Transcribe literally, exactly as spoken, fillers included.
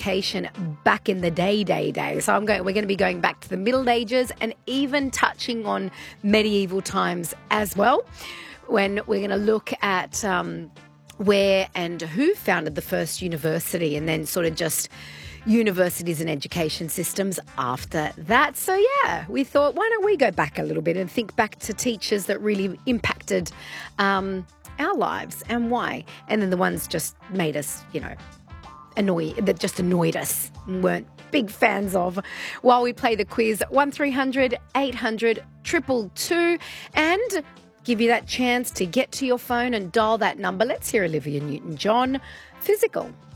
education back in the day, day, day. So I'm going. We're going to be going back to the Middle Ages and even touching on medieval times as well. When we're going to look at um, where and who founded the first university, and then sort of just universities and education systems after that. So yeah, we thought, why don't we go back a little bit and think back to teachers that really impacted um, our lives and why, and then the ones just made us, you know, annoy that just annoyed us and weren't big fans of. While we play the quiz, one three hundred eight hundred two two two, and give you that chance to get to your phone and dial that number. Let's hear Olivia Newton-John, Physical.